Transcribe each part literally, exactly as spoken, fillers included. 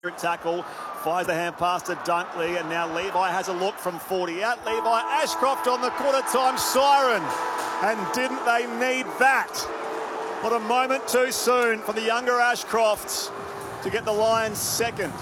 Tackle, fires the hand pass to Dunkley, and now Levi has a look from forty out. Levi Ashcroft on the quarter time siren, and didn't they need that? What a moment too soon for the younger Ashcrofts to get the Lions second.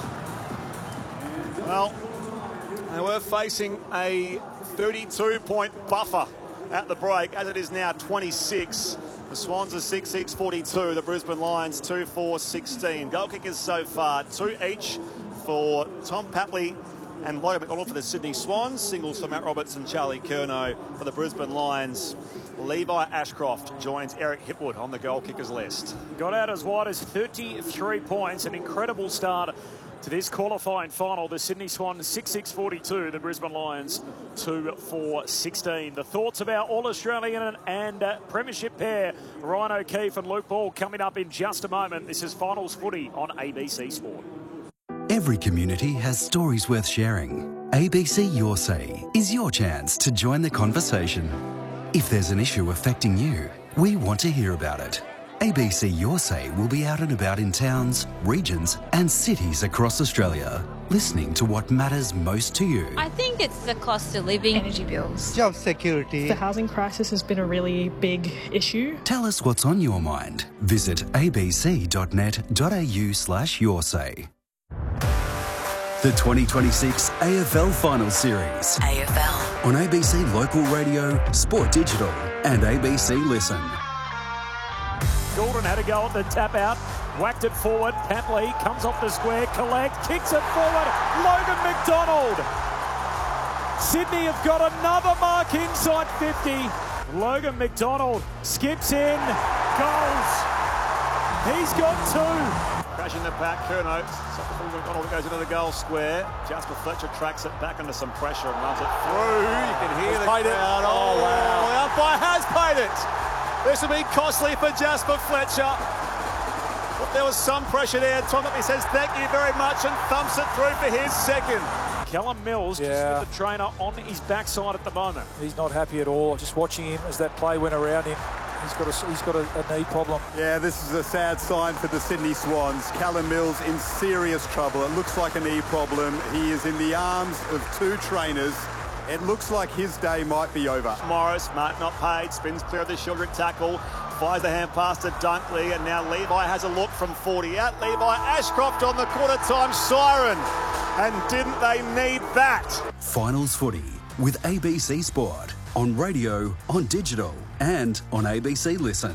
Well, they were facing a thirty-two point buffer at the break, as it is now twenty-six. The Swans are six six forty-two, the Brisbane Lions two four sixteen. Goal kickers so far, two each for Tom Papley and Logan McDonald for the Sydney Swans. Singles for Matt Roberts and Charlie Curnow for the Brisbane Lions. Levi Ashcroft joins Eric Hipwood on the goal kickers list. Got out as wide as thirty-three points, an incredible start to this qualifying final. The Sydney Swans six six forty-two, the Brisbane Lions two four sixteen. The thoughts of our All-Australian and uh, Premiership pair, Ryan O'Keefe and Luke Ball, coming up in just a moment. This is Finals Footy on A B C Sport. Every community has stories worth sharing. A B C Your Say is your chance to join the conversation. If there's an issue affecting you, we want to hear about it. A B C Your Say will be out and about in towns, regions and cities across Australia, listening to what matters most to you. I think it's the cost of living, energy bills, job security. The housing crisis has been a really big issue. Tell us what's on your mind. Visit abc.net.au slash your say. The twenty twenty-six A F L Finals Series. A F L. On A B C Local Radio, Sport Digital and A B C Listen. Gordon had a go at the tap out, whacked it forward. Papley comes off the square, collect, kicks it forward. Logan McDonald. Sydney have got another mark inside fifty. Logan McDonald skips in, goals. He's got two. Crashing the back, Curnow. McDonald goes into the goal square. Jasper Fletcher tracks it back under some pressure and runs it through. You can hear the crowd. Oh, wow. The umpire has paid it. This will be costly for Jasper Fletcher. But there was some pressure there. Tom Papley says thank you very much and thumps it through for his second. Callum Mills, yeah. just with the trainer on his backside at the moment. He's not happy at all. Just watching him as that play went around him. He's got a, he's got a, a knee problem. Yeah, this is a sad sign for the Sydney Swans. Callum Mills in serious trouble. It looks like a knee problem. He is in the arms of two trainers. It looks like his day might be over. Morris, Mark not paid, spins clear of the shoulder tackle, fires the hand pass to Dunkley, and now Levi has a look from forty out. Levi Ashcroft on the quarter time siren, and didn't they need that? Finals Footy with A B C Sport on radio, on digital and on A B C Listen.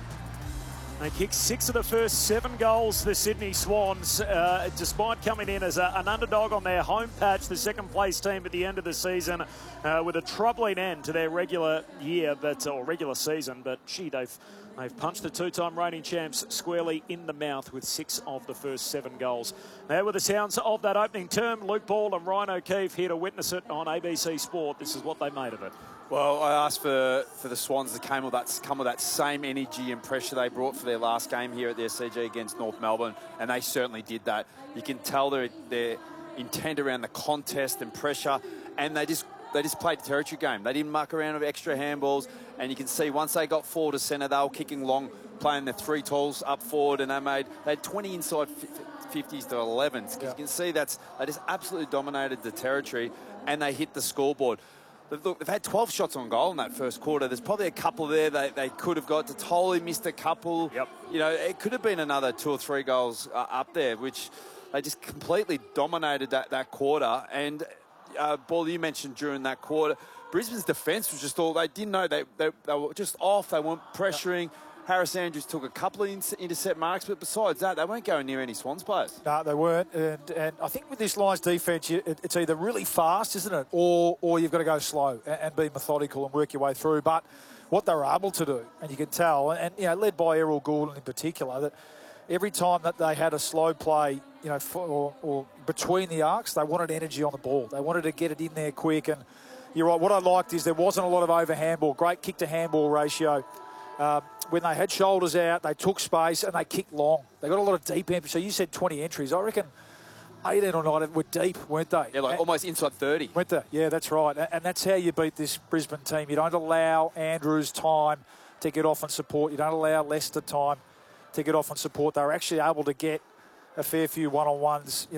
They kicked six of the first seven goals, the Sydney Swans, uh, despite coming in as a, an underdog on their home patch, the second place team at the end of the season, uh, with a troubling end to their regular year, but or regular season. But gee, they've they've punched the two-time reigning champs squarely in the mouth with six of the first seven goals. Now, with the sounds of that opening term, Luke Ball and Ryan O'Keefe here to witness it on A B C Sport. This is what they made of it. Well, I asked for, for the Swans to come with, that, come with that same energy and pressure they brought for their last game here at the S C G against North Melbourne, and they certainly did that. You can tell their, their intent around the contest and pressure, and they just they just played a territory game. They didn't muck around with extra handballs, and you can see once they got forward to centre, they were kicking long, playing the three tools up forward, and they made they had twenty inside fifties to elevens. Yeah. You can see that's they just absolutely dominated the territory, and they hit the scoreboard. But look, they've had twelve shots on goal in that first quarter. There's probably a couple there they, they could have got. To totally missed a couple. Yep. You know, it could have been another two or three goals uh, up there, which they just completely dominated that, that quarter. And, uh, Ball, you mentioned during that quarter, Brisbane's defence was just all, they didn't know, they, they, they were just off, they weren't pressuring. Yep. Harris Andrews took a couple of intercept marks, but besides that, they weren't going near any Swans players. No, they weren't. And, and I think with this Lions defence, you, it, it's either really fast, isn't it, or or you've got to go slow and, and be methodical and work your way through. But what they were able to do, and you can tell, and, you know, led by Errol Gordon in particular, that every time that they had a slow play, you know, for, or, or between the arcs, they wanted energy on the ball. They wanted to get it in there quick. And you're right, what I liked is there wasn't a lot of over handball. Great kick to handball ratio. Uh, when they had shoulders out, they took space and they kicked long. They got a lot of deep entries. So you said twenty entries. I reckon eighteen or nine were deep, weren't they? Yeah, like and, almost inside thirty. Weren't they? Yeah, that's right. And that's how you beat this Brisbane team. You don't allow Andrews time to get off and support. You don't allow Leicester time to get off and support. They were actually able to get a fair few one-on-ones, you know,